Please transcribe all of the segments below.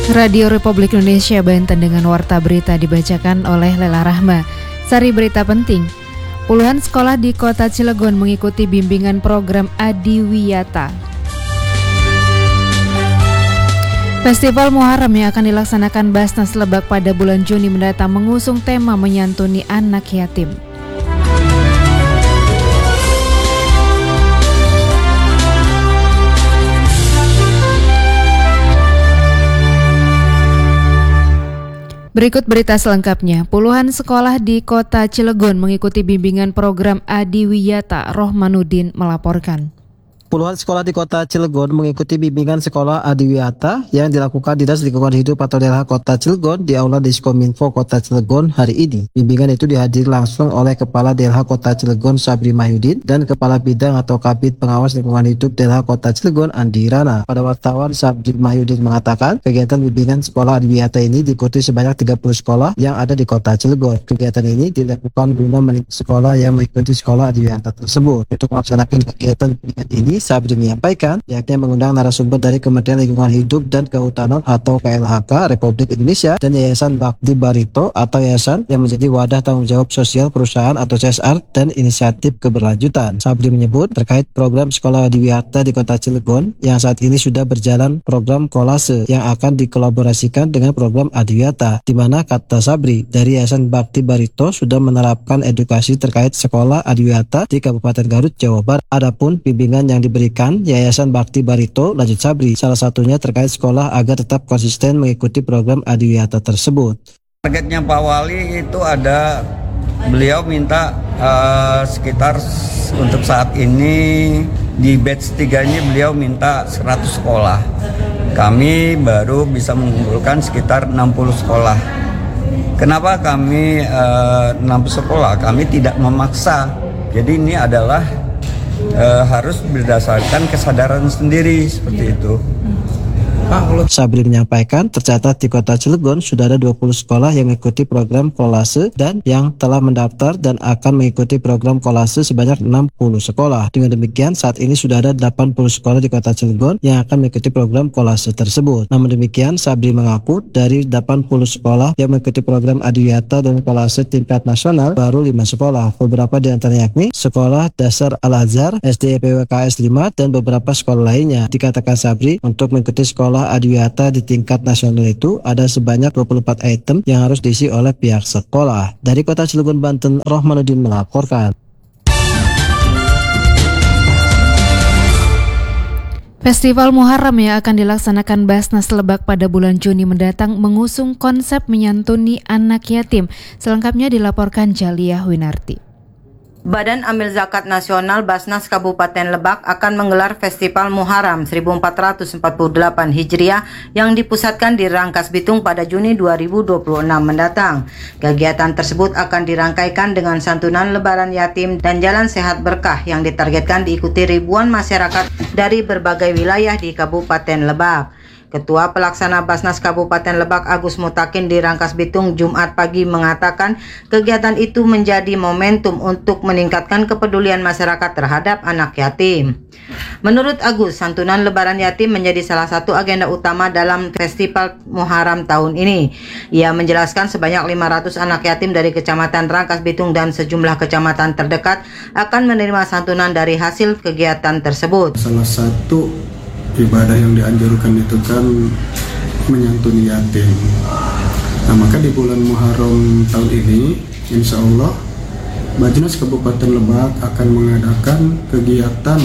Radio Republik Indonesia Banten dengan warta berita dibacakan oleh Lela Rahma. Sari berita penting. Puluhan sekolah di Kota Cilegon mengikuti bimbingan program Adiwiyata. Festival Muharram yang akan dilaksanakan Basnas Lebak pada bulan Juni mendatang mengusung tema menyantuni anak yatim. Berikut berita selengkapnya. Puluhan sekolah di Kota Cilegon mengikuti bimbingan program Adiwiyata. Rohmanuddin melaporkan. Puluhan sekolah di Kota Cilegon mengikuti bimbingan sekolah Adiwiyata yang dilakukan Dinas Lingkungan Hidup atau DLH Kota Cilegon di Aula Diskominfo Kota Cilegon hari ini. Bimbingan itu dihadiri langsung oleh Kepala DLH Kota Cilegon Sabri Mahyudin dan Kepala Bidang atau Kabid Pengawas Lingkungan Hidup DLH Kota Cilegon Andi Rana. Pada wartawan, Sabri Mahyudin mengatakan kegiatan bimbingan sekolah Adiwiyata ini diikuti sebanyak 30 sekolah yang ada di Kota Cilegon. Kegiatan ini dilakukan guna mendidik sekolah yang mengikuti sekolah Adiwiyata tersebut. Untuk melaksanakan kegiatan bimbingan ini, Sabri menyampaikan pihaknya mengundang narasumber dari Kementerian Lingkungan Hidup dan Kehutanan atau KLHK Republik Indonesia dan Yayasan Bakti Barito atau yayasan yang menjadi wadah tanggung jawab sosial perusahaan atau CSR dan inisiatif keberlanjutan. Sabri menyebut terkait program sekolah Adiwiyata di Kota Cilegon yang saat ini sudah berjalan program kolase yang akan dikolaborasikan dengan program Adiwiyata, di mana kata Sabri dari Yayasan Bakti Barito sudah menerapkan edukasi terkait sekolah Adiwiyata di Kabupaten Garut, Jawa Barat. Adapun bimbingan yang diberikan Yayasan Bakti Barito, lanjut Sabri, salah satunya terkait sekolah agar tetap konsisten mengikuti program Adiwiyata tersebut. Targetnya Pak Wali itu ada, beliau minta sekitar untuk saat ini di batch 3-nya beliau minta 100 sekolah. Kami baru bisa mengumpulkan sekitar 60 sekolah. Kenapa kami 60 sekolah? Kami tidak memaksa. Jadi ini adalah harus berdasarkan kesadaran sendiri seperti itu. Sabri menyampaikan tercatat di Kota Cilegon sudah ada 20 sekolah yang mengikuti program kolase dan yang telah mendaftar dan akan mengikuti program kolase sebanyak 60 sekolah. Dengan demikian saat ini sudah ada 80 sekolah di Kota Cilegon yang akan mengikuti program kolase tersebut. Namun demikian Sabri mengaku dari 80 sekolah yang mengikuti program Adiwiyata dan kolase tingkat nasional baru 5 sekolah. Beberapa di antaranya yakni Sekolah Dasar Al-Azhar, SD PWKS 5 dan beberapa sekolah lainnya. Dikatakan Sabri untuk mengikuti sekolah Adiwiyata di tingkat nasional itu ada sebanyak 24 item yang harus diisi oleh pihak sekolah. Dari Kota Cilegon, Banten, Rohmanuddin melaporkan. Festival Muharram yang akan dilaksanakan Basnas Lebak pada bulan Juni mendatang mengusung konsep menyantuni anak yatim. Selengkapnya dilaporkan Jaliyah Winarti. Badan Amil Zakat Nasional Basnas Kabupaten Lebak akan menggelar Festival Muharram 1448 Hijriah yang dipusatkan di Rangkas Bitung pada Juni 2026 mendatang. Kegiatan tersebut akan dirangkaikan dengan santunan lebaran yatim dan jalan sehat berkah yang ditargetkan diikuti ribuan masyarakat dari berbagai wilayah di Kabupaten Lebak. Ketua Pelaksana Basnas Kabupaten Lebak Agus Mutakin di Rangkas Bitung Jumat pagi mengatakan kegiatan itu menjadi momentum untuk meningkatkan kepedulian masyarakat terhadap anak yatim. Menurut Agus, santunan lebaran yatim menjadi salah satu agenda utama dalam Festival Muharram tahun ini. Ia menjelaskan sebanyak 500 anak yatim dari Kecamatan Rangkas Bitung dan sejumlah kecamatan terdekat akan menerima santunan dari hasil kegiatan tersebut. Salah satu ibadah yang dianjurkan itu kan menyantuni yatim. Nah, maka di bulan Muharram tahun ini, insya Allah Basnas Kabupaten Lebak akan mengadakan kegiatan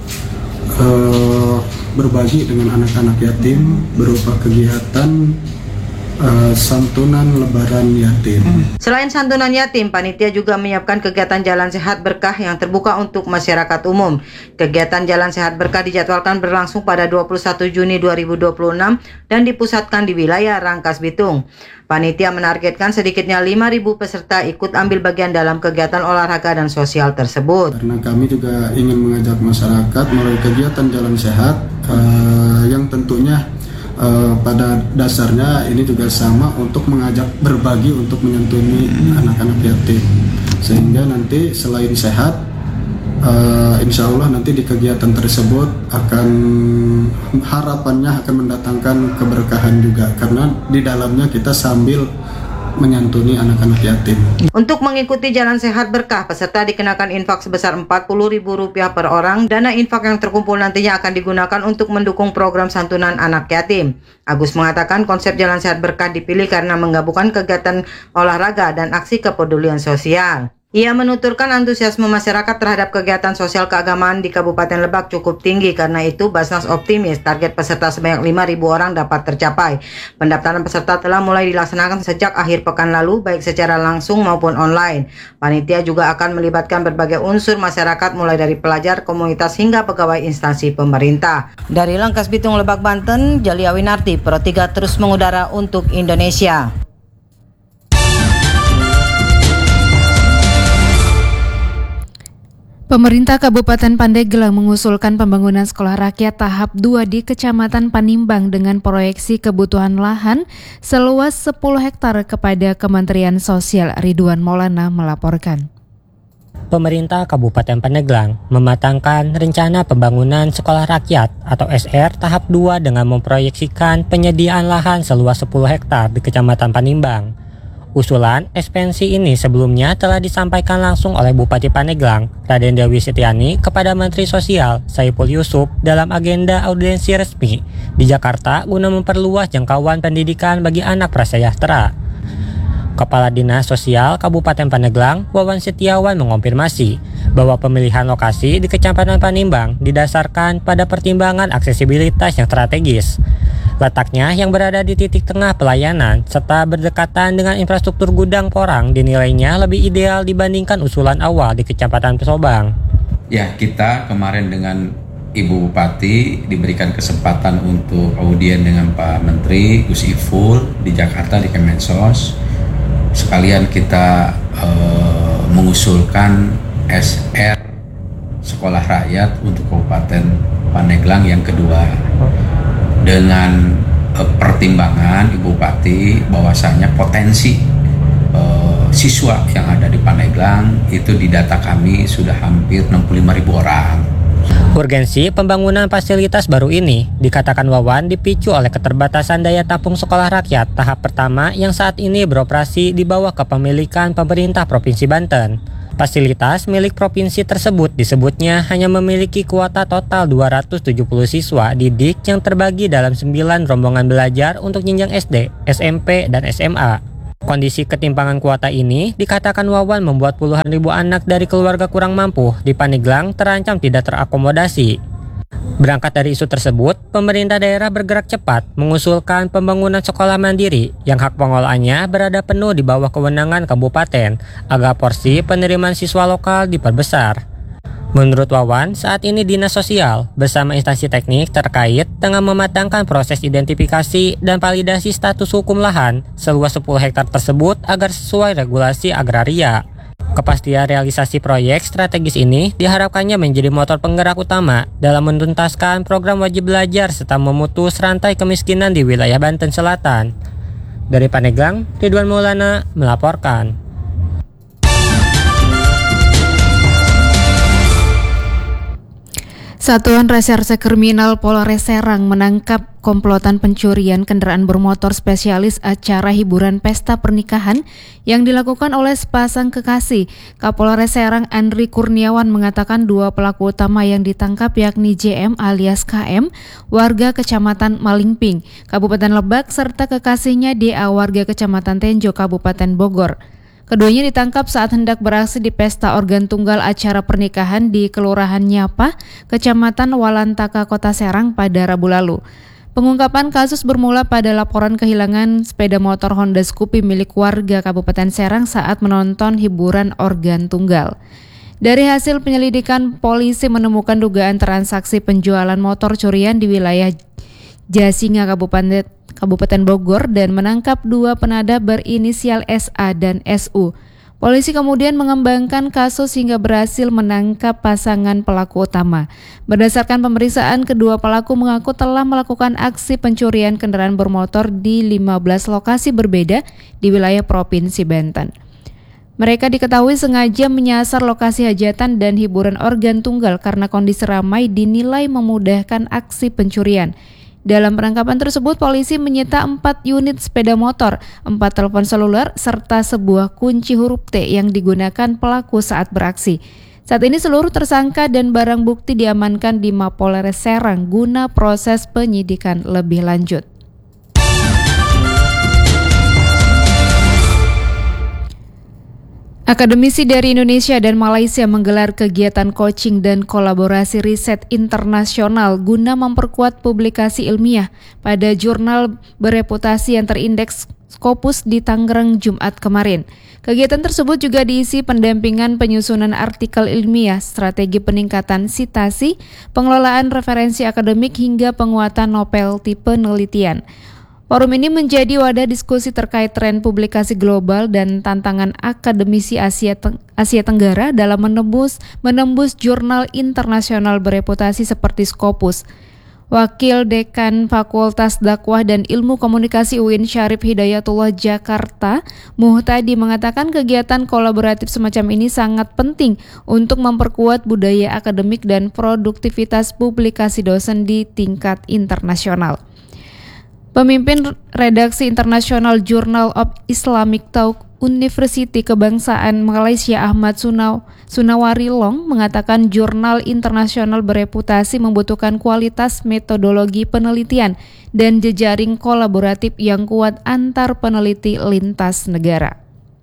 berbagi dengan anak-anak yatim berupa kegiatan santunan lebaran yatim. Selain santunan yatim, panitia juga menyiapkan kegiatan jalan sehat berkah yang terbuka untuk masyarakat umum. Kegiatan jalan sehat berkah dijadwalkan berlangsung pada 21 Juni 2026 dan dipusatkan di wilayah Rangkas Bitung. Panitia menargetkan sedikitnya 5.000 peserta ikut ambil bagian dalam kegiatan olahraga dan sosial tersebut. Karena kami juga ingin mengajak masyarakat melalui kegiatan jalan sehat yang tentunya pada dasarnya ini juga sama untuk mengajak berbagi untuk menyantuni anak-anak yatim, sehingga nanti selain sehat insya Allah nanti di kegiatan tersebut harapannya akan mendatangkan keberkahan juga, karena di dalamnya kita sambil menyantuni anak-anak yatim. Untuk mengikuti Jalan Sehat Berkah, peserta dikenakan infak sebesar Rp40.000 per orang. Dana infak yang terkumpul nantinya akan digunakan untuk mendukung program santunan anak yatim. Agus mengatakan konsep Jalan Sehat Berkah dipilih karena menggabungkan kegiatan olahraga dan aksi kepedulian sosial. Ia menuturkan antusiasme masyarakat terhadap kegiatan sosial keagamaan di Kabupaten Lebak cukup tinggi, karena itu Basnas optimis target peserta sebanyak 5.000 orang dapat tercapai. Pendaftaran peserta telah mulai dilaksanakan sejak akhir pekan lalu, baik secara langsung maupun online. Panitia juga akan melibatkan berbagai unsur masyarakat mulai dari pelajar, komunitas hingga pegawai instansi pemerintah. Dari Langkas Bitung, Lebak, Banten, Jalia Winarti, Pro 3 terus mengudara untuk Indonesia. Pemerintah Kabupaten Pandeglang mengusulkan pembangunan sekolah rakyat tahap 2 di Kecamatan Panimbang dengan proyeksi kebutuhan lahan seluas 10 hektar kepada Kementerian Sosial. Ridwan Maulana melaporkan. Pemerintah Kabupaten Pandeglang mematangkan rencana pembangunan sekolah rakyat atau SR tahap 2 dengan memproyeksikan penyediaan lahan seluas 10 hektar di Kecamatan Panimbang. Usulan ekspansi ini sebelumnya telah disampaikan langsung oleh Bupati Pandeglang, Raden Dewi Setiani, kepada Menteri Sosial Saiful Yusuf dalam agenda audiensi resmi di Jakarta guna memperluas jangkauan pendidikan bagi anak prasejahtera. Kepala Dinas Sosial Kabupaten Pandeglang, Wawan Setiawan, mengonfirmasi bahwa pemilihan lokasi di Kecamatan Panimbang didasarkan pada pertimbangan aksesibilitas yang strategis. Letaknya yang berada di titik tengah pelayanan serta berdekatan dengan infrastruktur gudang porang dinilainya lebih ideal dibandingkan usulan awal di Kecamatan Pesobang. Ya, kita kemarin dengan Ibu Bupati diberikan kesempatan untuk audien dengan Pak Menteri Gus Iful di Jakarta di Kemensos. Sekalian kita mengusulkan SR Sekolah Rakyat untuk Kabupaten Pandeglang yang kedua. Dengan pertimbangan Ibu Bupati bahwasanya potensi siswa yang ada di Pandeglang itu di data kami sudah hampir 65.000 orang. Urgensi pembangunan fasilitas baru ini dikatakan Wawan dipicu oleh keterbatasan daya tampung sekolah rakyat tahap pertama yang saat ini beroperasi di bawah kepemilikan pemerintah Provinsi Banten. Fasilitas milik provinsi tersebut disebutnya hanya memiliki kuota total 270 siswa didik yang terbagi dalam 9 rombongan belajar untuk jenjang SD, SMP, dan SMA. Kondisi ketimpangan kuota ini dikatakan Wawan membuat puluhan ribu anak dari keluarga kurang mampu di Pandeglang terancam tidak terakomodasi. Berangkat dari isu tersebut, pemerintah daerah bergerak cepat mengusulkan pembangunan sekolah mandiri yang hak pengelolaannya berada penuh di bawah kewenangan kabupaten agar porsi penerimaan siswa lokal diperbesar. Menurut Wawan, saat ini Dinas Sosial bersama instansi teknik terkait tengah mematangkan proses identifikasi dan validasi status hukum lahan seluas 10 hektar tersebut agar sesuai regulasi agraria. Kepastian realisasi proyek strategis ini diharapkannya menjadi motor penggerak utama dalam menuntaskan program wajib belajar serta memutus rantai kemiskinan di wilayah Banten Selatan. Dari Pandeglang, Ridwan Maulana melaporkan. Satuan Reserse Kriminal Polres Serang menangkap komplotan pencurian kendaraan bermotor spesialis acara hiburan pesta pernikahan yang dilakukan oleh sepasang kekasih. Kapolres Serang Andri Kurniawan mengatakan 2 pelaku utama yang ditangkap yakni JM alias KM, warga Kecamatan Malingping, Kabupaten Lebak, serta kekasihnya DA, warga Kecamatan Tenjo, Kabupaten Bogor. Keduanya ditangkap saat hendak beraksi di pesta organ tunggal acara pernikahan di Kelurahan Nyapa, Kecamatan Walantaka, Kota Serang pada Rabu lalu. Pengungkapan kasus bermula pada laporan kehilangan sepeda motor Honda Scoopy milik warga Kabupaten Serang saat menonton hiburan organ tunggal. Dari hasil penyelidikan, polisi menemukan dugaan transaksi penjualan motor curian di wilayah Jasinga, Kabupaten Bogor dan menangkap 2 penadah berinisial SA dan SU. Polisi kemudian mengembangkan kasus hingga berhasil menangkap pasangan pelaku utama. Berdasarkan pemeriksaan, kedua pelaku mengaku telah melakukan aksi pencurian kendaraan bermotor di 15 lokasi berbeda di wilayah Provinsi Banten. Mereka diketahui sengaja menyasar lokasi hajatan dan hiburan organ tunggal karena kondisi ramai dinilai memudahkan aksi pencurian. Dalam penangkapan tersebut, polisi menyita 4 unit sepeda motor, 4 telepon seluler, serta sebuah kunci huruf T yang digunakan pelaku saat beraksi. Saat ini seluruh tersangka dan barang bukti diamankan di Mapolres Serang guna proses penyidikan lebih lanjut. Akademisi dari Indonesia dan Malaysia menggelar kegiatan coaching dan kolaborasi riset internasional guna memperkuat publikasi ilmiah pada jurnal bereputasi yang terindeks Scopus di Tangerang Jumat kemarin. Kegiatan tersebut juga diisi pendampingan penyusunan artikel ilmiah, strategi peningkatan sitasi, pengelolaan referensi akademik hingga penguatan novelty penelitian. Forum ini menjadi wadah diskusi terkait tren publikasi global dan tantangan akademisi Asia Tenggara dalam menembus jurnal internasional bereputasi seperti Scopus. Wakil Dekan Fakultas Dakwah dan Ilmu Komunikasi UIN Syarif Hidayatullah Jakarta, Muhtadi mengatakan kegiatan kolaboratif semacam ini sangat penting untuk memperkuat budaya akademik dan produktivitas publikasi dosen di tingkat internasional. Pemimpin redaksi internasional Journal of Islamic Thought University Kebangsaan Malaysia Ahmad Sunawarilong mengatakan jurnal internasional bereputasi membutuhkan kualitas metodologi penelitian dan jejaring kolaboratif yang kuat antar peneliti lintas negara.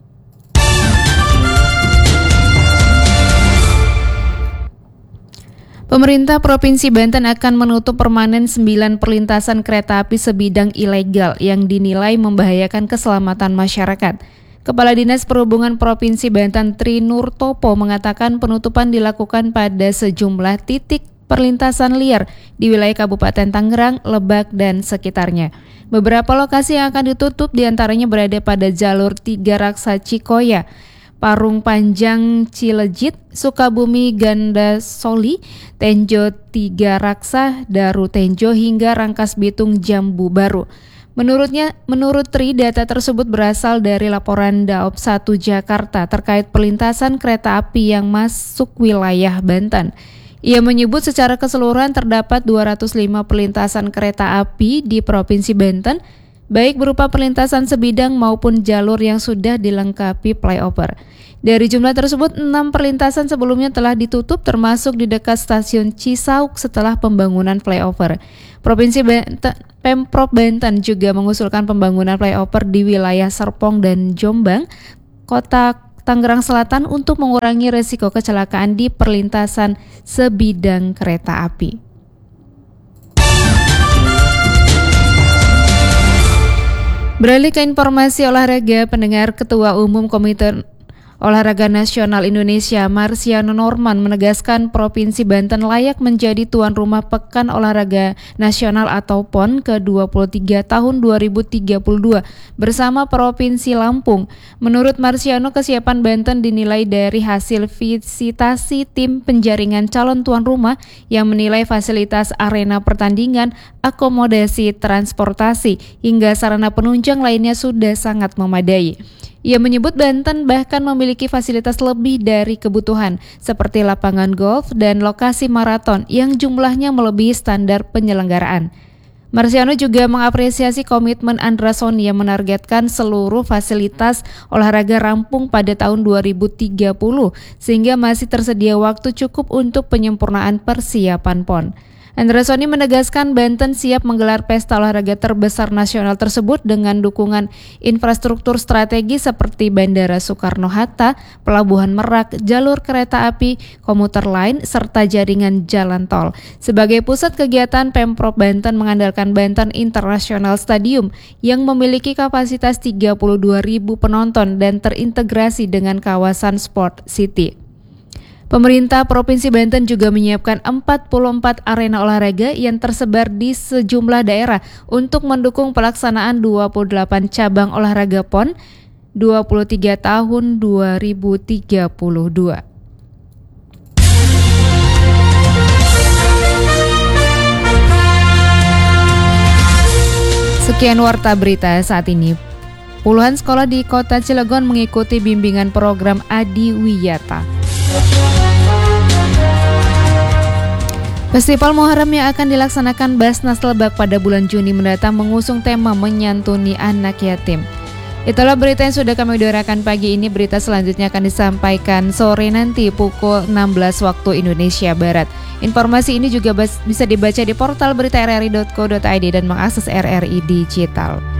Pemerintah Provinsi Banten akan menutup permanen 9 perlintasan kereta api sebidang ilegal yang dinilai membahayakan keselamatan masyarakat. Kepala Dinas Perhubungan Provinsi Banten Tri Nur Topo mengatakan penutupan dilakukan pada sejumlah titik perlintasan liar di wilayah Kabupaten Tangerang, Lebak, dan sekitarnya. Beberapa lokasi yang akan ditutup diantaranya berada pada jalur 3 Raksa Cikoya, Parung Panjang Cilejit, Sukabumi Gandasoli, Tenjo 3 Raksa, Daru Tenjo hingga Rangkas Bitung Jambu Baru. Menurut Tri, data tersebut berasal dari laporan Daop 1 Jakarta terkait perlintasan kereta api yang masuk wilayah Banten. Ia menyebut secara keseluruhan terdapat 205 perlintasan kereta api di Provinsi Banten, baik berupa perlintasan sebidang maupun jalur yang sudah dilengkapi flyover. Dari jumlah tersebut, 6 perlintasan sebelumnya telah ditutup termasuk di dekat stasiun Cisauk setelah pembangunan flyover. Pemprov Banten juga mengusulkan pembangunan flyover di wilayah Serpong dan Jombang, Kota Tangerang Selatan untuk mengurangi resiko kecelakaan di perlintasan sebidang kereta api. Beralih ke informasi olahraga, pendengar, Ketua Umum Komite Olahraga Nasional Indonesia Marsiano Norman menegaskan Provinsi Banten layak menjadi tuan rumah Pekan Olahraga Nasional atau PON ke-23 tahun 2032 bersama Provinsi Lampung. Menurut Marsiano, kesiapan Banten dinilai dari hasil visitasi tim penjaringan calon tuan rumah yang menilai fasilitas arena pertandingan, akomodasi, transportasi, hingga sarana penunjang lainnya sudah sangat memadai. Ia menyebut Banten bahkan memiliki fasilitas lebih dari kebutuhan seperti lapangan golf dan lokasi maraton yang jumlahnya melebihi standar penyelenggaraan. Marsiano juga mengapresiasi komitmen Andra Sony yang menargetkan seluruh fasilitas olahraga rampung pada tahun 2030 sehingga masih tersedia waktu cukup untuk penyempurnaan persiapan PON. Andra Sony menegaskan Banten siap menggelar pesta olahraga terbesar nasional tersebut dengan dukungan infrastruktur strategi seperti Bandara Soekarno-Hatta, Pelabuhan Merak, jalur kereta api, komuter lain, serta jaringan jalan tol. Sebagai pusat kegiatan, Pemprov Banten mengandalkan Banten International Stadium yang memiliki kapasitas 32.000 penonton dan terintegrasi dengan kawasan Sport City. Pemerintah Provinsi Banten juga menyiapkan 44 arena olahraga yang tersebar di sejumlah daerah untuk mendukung pelaksanaan 28 cabang olahraga PON 23 tahun 2032. Sekian warta berita saat ini. Puluhan sekolah di Kota Cilegon mengikuti bimbingan program Adiwiyata. Festival Muharram yang akan dilaksanakan Basnas Lebak pada bulan Juni mendatang mengusung tema menyantuni anak yatim. Itulah berita yang sudah kami udarakan pagi ini. Berita selanjutnya akan disampaikan sore nanti pukul 16 waktu Indonesia Barat. Informasi ini juga bisa dibaca di portal berita rri.co.id dan mengakses RRI Digital.